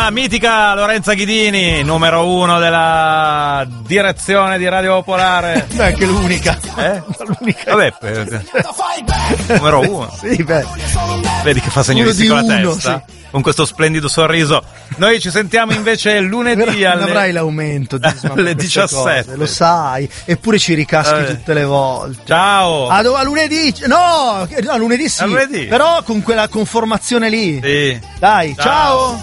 Mitica Lorenza Ghidini, numero 1 della direzione di Radio Popolare. Beh, anche l'unica. L'unica. Vabbè, numero 1. Sì, beh. Vedi che fa segnalisti con la uno, testa. sì. Con questo splendido sorriso. Noi ci sentiamo invece lunedì non avrai l'aumento alle 17 cose, lo sai, eppure ci ricaschi tutte le volte. Ciao. A lunedì no, lunedì sì, lunedì. però con quella conformazione lì. Sì. Dai, ciao.